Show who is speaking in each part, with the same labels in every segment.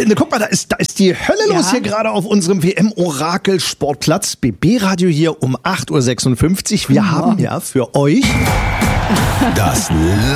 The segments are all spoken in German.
Speaker 1: Guck mal, da ist die Hölle los hier gerade auf unserem WM-Orakel-Sportplatz. BB-Radio hier um 8.56 Uhr. Wir haben ja für euch das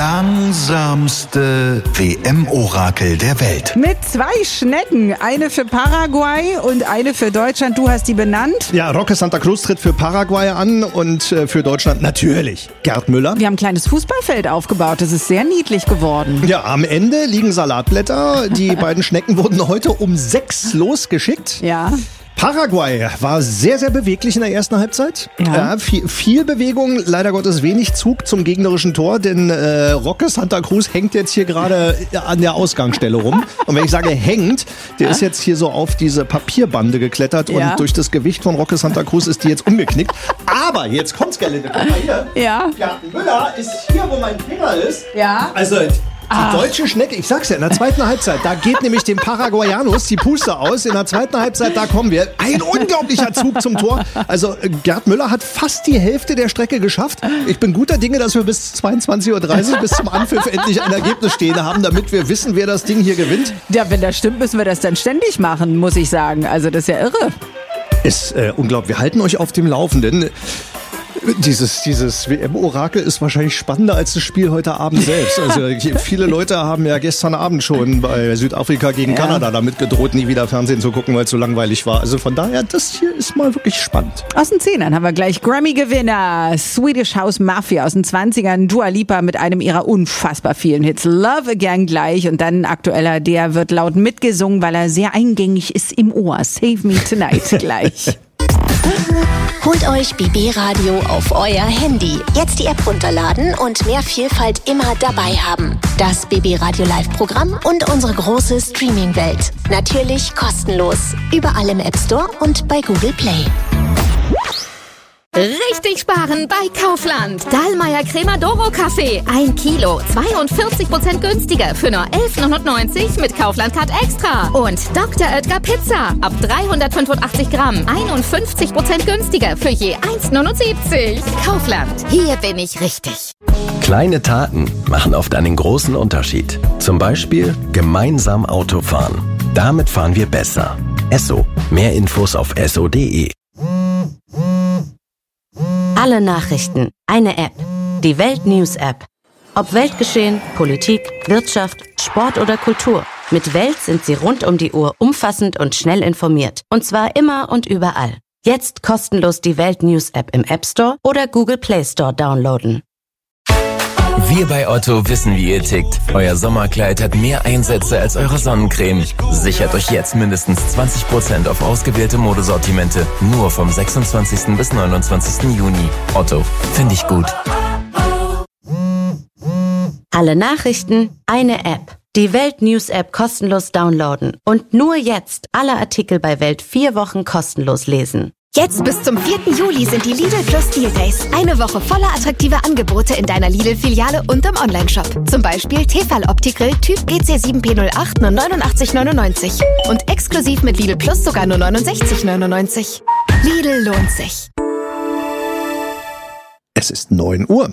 Speaker 1: langsamste WM-Orakel der Welt.
Speaker 2: Mit 2 Schnecken. Eine für Paraguay und eine für Deutschland. Du hast die benannt.
Speaker 1: Ja, Roque Santa Cruz tritt für Paraguay an und für Deutschland natürlich Gerd Müller.
Speaker 2: Wir haben ein kleines Fußballfeld aufgebaut. Das ist sehr niedlich geworden.
Speaker 1: Ja, am Ende liegen Salatblätter. Die beiden Schnecken wurden heute um 6 losgeschickt.
Speaker 2: Ja.
Speaker 1: Paraguay war sehr, sehr beweglich in der ersten Halbzeit.
Speaker 2: Ja.
Speaker 1: Viel Bewegung, leider Gottes wenig Zug zum gegnerischen Tor, denn Roque Santa Cruz hängt jetzt hier gerade an der Ausgangsstelle rum. Und wenn ich sage hängt, der ist jetzt hier so auf diese Papierbande geklettert und durch das Gewicht von Roque Santa Cruz ist die jetzt umgeknickt. Aber jetzt kommt's, Gerlinde, guck mal hier.
Speaker 2: Ja.
Speaker 1: Gerd Müller ist hier, wo mein Finger ist.
Speaker 2: Ja.
Speaker 1: Also die deutsche Schnecke, ich sag's ja, in der zweiten Halbzeit, da geht nämlich dem Paraguayanos die Puste aus. In der zweiten Halbzeit, da kommen wir. Ein unglaublicher Zug zum Tor. Also Gerd Müller hat fast die Hälfte der Strecke geschafft. Ich bin guter Dinge, dass wir bis 22.30 Uhr, bis zum Anpfiff endlich ein Ergebnis stehen haben, damit wir wissen, wer das Ding hier gewinnt.
Speaker 2: Ja, wenn das stimmt, müssen wir das dann ständig machen, muss ich sagen. Also das ist ja irre.
Speaker 1: Ist unglaublich. Wir halten euch auf dem Laufenden. Dieses WM-Orakel ist wahrscheinlich spannender als das Spiel heute Abend selbst. Also viele Leute haben ja gestern Abend schon bei Südafrika gegen Kanada damit gedroht, nie wieder Fernsehen zu gucken, weil es so langweilig war. Also von daher, das hier ist mal wirklich spannend.
Speaker 2: Aus den 10ern haben wir gleich Grammy-Gewinner Swedish House Mafia aus den 20ern. Dua Lipa mit einem ihrer unfassbar vielen Hits. Love Again gleich und dann ein aktueller, der wird laut mitgesungen, weil er sehr eingängig ist im Ohr. Save Me Tonight gleich.
Speaker 3: Holt euch BB Radio auf euer Handy. Jetzt die App runterladen und mehr Vielfalt immer dabei haben. Das BB Radio Live-Programm und unsere große Streaming-Welt. Natürlich kostenlos. Überall im App Store und bei Google Play.
Speaker 4: Richtig sparen bei Kaufland. Dahlmeier Crema Doro Kaffee. 1 Kilo, 42% günstiger für nur 11,99 mit Kaufland Card Extra. Und Dr. Oetker Pizza. Ab 385 Gramm, 51% günstiger für je 1,79. Kaufland, hier bin ich richtig.
Speaker 5: Kleine Taten machen oft einen großen Unterschied. Zum Beispiel gemeinsam Auto fahren. Damit fahren wir besser. Esso. Mehr Infos auf esso.de.
Speaker 3: Alle Nachrichten, eine App. Die Welt News App. Ob Weltgeschehen, Politik, Wirtschaft, Sport oder Kultur. Mit Welt sind Sie rund um die Uhr umfassend und schnell informiert. Und zwar immer und überall. Jetzt kostenlos die Welt News App im App Store oder Google Play Store downloaden.
Speaker 6: Wir bei Otto wissen, wie ihr tickt. Euer Sommerkleid hat mehr Einsätze als eure Sonnencreme. Sichert euch jetzt mindestens 20% auf ausgewählte Modesortimente. Nur vom 26. bis 29. Juni. Otto, finde ich gut.
Speaker 3: Alle Nachrichten, eine App. Die Welt News App kostenlos downloaden. Und nur jetzt alle Artikel bei Welt 4 Wochen kostenlos lesen.
Speaker 7: Jetzt bis zum 4. Juli sind die Lidl Plus Deal Days. Eine Woche voller attraktiver Angebote in deiner Lidl-Filiale und im Onlineshop. Zum Beispiel Tefal Opti-Grill Typ GC7P08 nur 89,99. Und exklusiv mit Lidl Plus sogar nur 69,99. Lidl lohnt sich.
Speaker 1: Es ist 9 Uhr.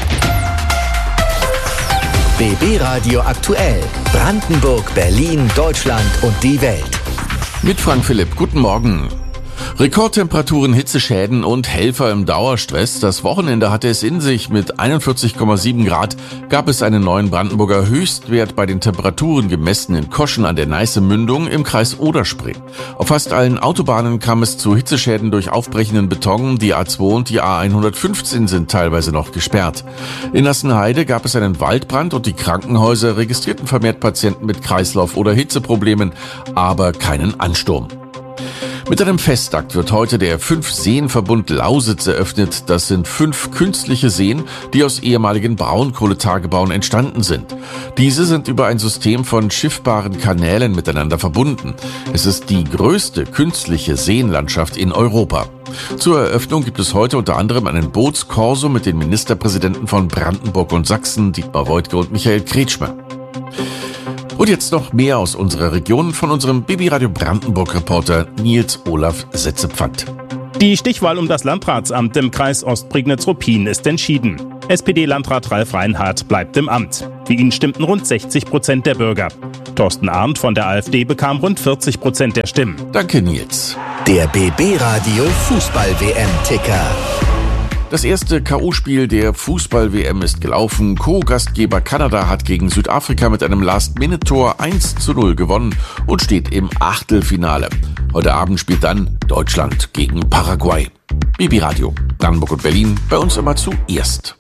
Speaker 8: BB Radio aktuell. Brandenburg, Berlin, Deutschland und die Welt.
Speaker 9: Mit Frank Philipp, guten Morgen. Rekordtemperaturen, Hitzeschäden und Helfer im Dauerstress. Das Wochenende hatte es in sich. Mit 41,7 Grad gab es einen neuen Brandenburger Höchstwert bei den Temperaturen gemessen in Koschen an der Neiße-Mündung im Kreis Oder-Spree. Auf fast allen Autobahnen kam es zu Hitzeschäden durch aufbrechenden Beton. Die A2 und die A115 sind teilweise noch gesperrt. In Nassenheide gab es einen Waldbrand und die Krankenhäuser registrierten vermehrt Patienten mit Kreislauf- oder Hitzeproblemen, aber keinen Ansturm. Mit einem Festakt wird heute der 5-Seen-Verbund Lausitz eröffnet. Das sind 5 künstliche Seen, die aus ehemaligen Braunkohletagebauen entstanden sind. Diese sind über ein System von schiffbaren Kanälen miteinander verbunden. Es ist die größte künstliche Seenlandschaft in Europa. Zur Eröffnung gibt es heute unter anderem einen Bootskorso mit den Ministerpräsidenten von Brandenburg und Sachsen, Dietmar Woidke und Michael Kretschmer. Und jetzt noch mehr aus unserer Region von unserem BB Radio Brandenburg-Reporter Nils Olaf Setzepfand.
Speaker 10: Die Stichwahl um das Landratsamt im Kreis Ostprignitz-Ruppin ist entschieden. SPD-Landrat Ralf Reinhardt bleibt im Amt. Für ihn stimmten rund 60% der Bürger. Thorsten Arndt von der AfD bekam rund 40% der Stimmen.
Speaker 9: Danke, Nils.
Speaker 8: Der BB Radio Fußball-WM-Ticker.
Speaker 9: Das erste K.O.-Spiel der Fußball-WM ist gelaufen. Co-Gastgeber Kanada hat gegen Südafrika mit einem Last-Minute-Tor 1:0 gewonnen und steht im Achtelfinale. Heute Abend spielt dann Deutschland gegen Paraguay. BB Radio, Brandenburg und Berlin, bei uns immer zuerst.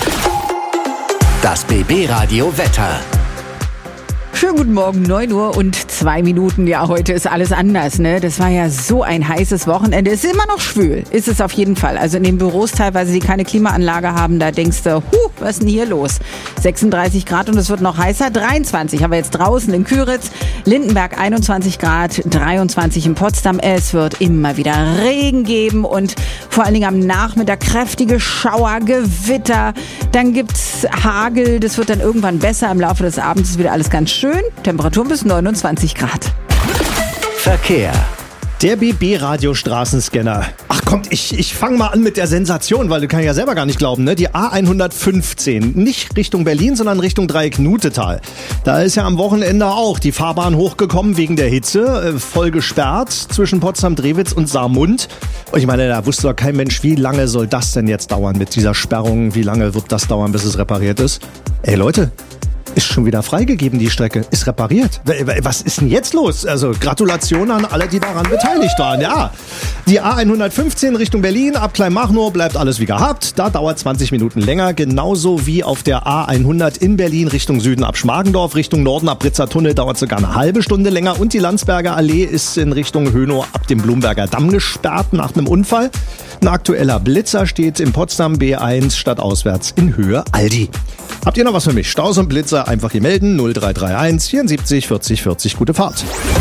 Speaker 8: Das BB Radio Wetter.
Speaker 2: Schönen guten Morgen, 9 Uhr und 2 Minuten. Ja, heute ist alles anders, ne? Das war ja so ein heißes Wochenende. Es ist immer noch schwül, ist es auf jeden Fall. Also in den Büros teilweise, die keine Klimaanlage haben, da denkst du, was ist denn hier los? 36 Grad und es wird noch heißer. 23 haben wir jetzt draußen in Küritz. Lindenberg 21 Grad, 23 in Potsdam. Es wird immer wieder Regen geben und vor allen Dingen am Nachmittag kräftige Schauer, Gewitter. Dann gibt's Hagel. Das wird dann irgendwann besser. Im Laufe des Abends ist wieder alles ganz schön. Temperatur bis 29 Grad.
Speaker 8: Verkehr.
Speaker 1: Der BB-Radio-Straßenscanner. Ach kommt, ich fange mal an mit der Sensation, weil du kann ja selber gar nicht glauben, ne? Die A115, nicht Richtung Berlin, sondern Richtung Dreieck-Nutetal. Da ist ja am Wochenende auch die Fahrbahn hochgekommen wegen der Hitze, voll gesperrt zwischen Potsdam-Drewitz und Saarmund. Und ich meine, da wusste doch kein Mensch, wie lange soll das denn jetzt dauern mit dieser Sperrung? Wie lange wird das dauern, bis es repariert ist? Ey Leute, ist schon wieder freigegeben, die Strecke. Ist repariert. Was ist denn jetzt los? Also Gratulation an alle, die daran beteiligt waren. Ja, die A115 Richtung Berlin, ab Kleinmachnow bleibt alles wie gehabt. Da dauert 20 Minuten länger. Genauso wie auf der A100 in Berlin Richtung Süden ab Schmargendorf. Richtung Norden ab Britzer Tunnel dauert sogar eine halbe Stunde länger. Und die Landsberger Allee ist in Richtung Hönow ab dem Blumberger Damm gesperrt nach einem Unfall. Ein aktueller Blitzer steht in Potsdam B1 stadtauswärts in Höhe Aldi. Habt ihr noch was für mich? Staus und Blitzer einfach hier melden. 0331 74 40 40. Gute Fahrt.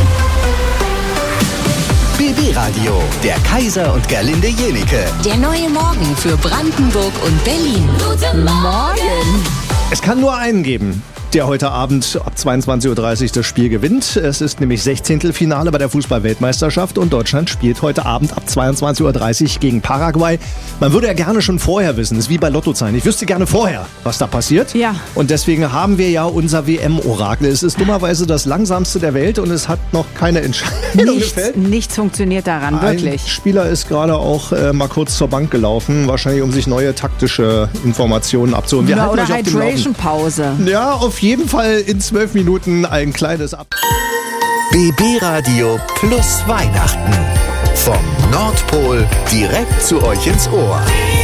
Speaker 8: BB Radio, der Kaiser und Gerlinde Jenike.
Speaker 11: Der neue Morgen für Brandenburg und Berlin.
Speaker 2: Guten Morgen.
Speaker 1: Es kann nur einen geben, der heute Abend ab 22.30 Uhr das Spiel gewinnt. Es ist nämlich 16. Finale bei der Fußball-Weltmeisterschaft und Deutschland spielt heute Abend ab 22.30 Uhr gegen Paraguay. Man würde ja gerne schon vorher wissen, das ist wie bei Lottozahlen. Ich wüsste gerne vorher, was da passiert.
Speaker 2: Ja.
Speaker 1: Und deswegen haben wir ja unser WM-Orakel. Es ist dummerweise das langsamste der Welt und es hat noch keine Entscheidung gefällt.
Speaker 2: Nichts funktioniert daran, wirklich.
Speaker 1: Ein Spieler ist gerade auch mal kurz zur Bank gelaufen, wahrscheinlich um sich neue taktische Informationen abzuholen. Wir
Speaker 2: oder Hydration-Pause.
Speaker 1: Ja, auf jeden Fall in 12 Minuten ein kleines
Speaker 8: BB Radio plus Weihnachten. Vom Nordpol direkt zu euch ins Ohr.